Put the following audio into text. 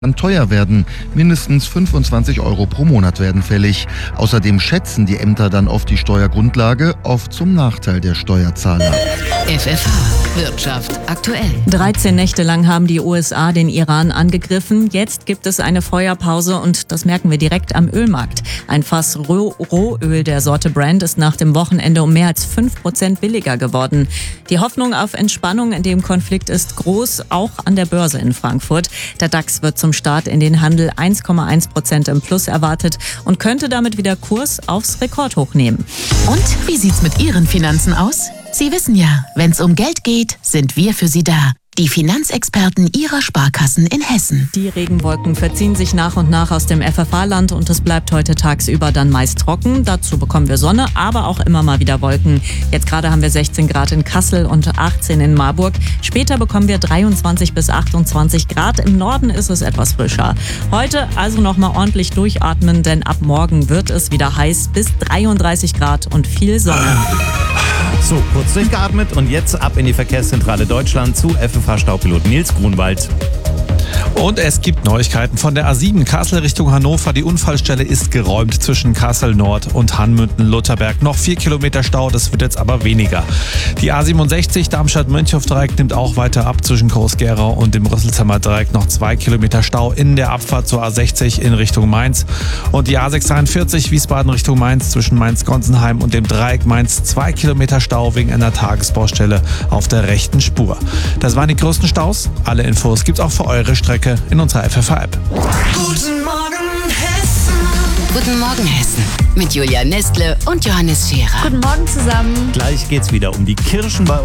Kann teuer werden. Mindestens 25 € pro Monat werden fällig. Außerdem schätzen die Ämter dann oft die Steuergrundlage, oft zum Nachteil der Steuerzahler. FFH Wirtschaft aktuell. 13 Nächte lang haben die USA den Iran angegriffen. Jetzt gibt es eine Feuerpause und das merken wir direkt am Ölmarkt. Ein Fass Rohöl der Sorte Brent ist nach dem Wochenende um mehr als 5% billiger geworden. Die Hoffnung auf Entspannung in dem Konflikt ist groß, auch an der Börse in Frankfurt. Der DAX wird zum Start in den Handel 1,1% im Plus erwartet und könnte damit wieder Kurs aufs Rekordhoch nehmen. Und wie sieht's mit Ihren Finanzen aus? Sie wissen ja, wenn's um Geld geht, sind wir für Sie da. Die Finanzexperten Ihrer Sparkassen in Hessen. Die Regenwolken verziehen sich nach und nach aus dem FFH-Land und es bleibt heute tagsüber dann meist trocken. Dazu bekommen wir Sonne, aber auch immer mal wieder Wolken. Jetzt gerade haben wir 16 Grad in Kassel und 18 in Marburg. Später bekommen wir 23 bis 28 Grad. Im Norden ist es etwas frischer. Heute also nochmal ordentlich durchatmen, denn ab morgen wird es wieder heiß bis 33 Grad und viel Sonne. So, kurz durchgeatmet und jetzt ab in die Verkehrszentrale Deutschland zu FFH-Staupilot Nils Grunwald. Und es gibt Neuigkeiten von der A7 Kassel Richtung Hannover. Die Unfallstelle ist geräumt zwischen Kassel Nord und Hanmünden-Lutherberg. Noch 4 Kilometer Stau, das wird jetzt aber weniger. Die A67 Darmstadt-Mönchhof-Dreieck nimmt auch weiter ab zwischen Groß-Gerau und dem Rüsselsheimer Dreieck. Noch 2 Kilometer Stau in der Abfahrt zur A60 in Richtung Mainz. Und die A643 Wiesbaden Richtung Mainz zwischen Mainz-Gonsenheim und dem Dreieck Mainz. 2 Kilometer Stau wegen einer Tagesbaustelle auf der rechten Spur. Das waren die größten Staus. Alle Infos gibt's auch für eure Strecke in unserer FFH-App. Guten Morgen Hessen. Guten Morgen Hessen. Mit Julia Nestle und Johannes Scherer. Guten Morgen zusammen. Gleich geht's wieder um die Kirschen bei